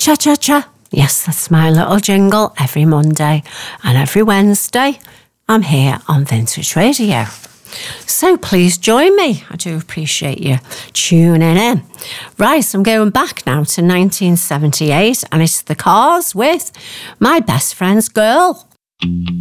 Cha-cha-cha. Yes, that's my little jingle every Monday and every Wednesday. I'm here on Vintage Radio. So please join me. I do appreciate you tuning in. Right, I'm going back now to 1978 and it's The Cars with My Best Friend's Girl.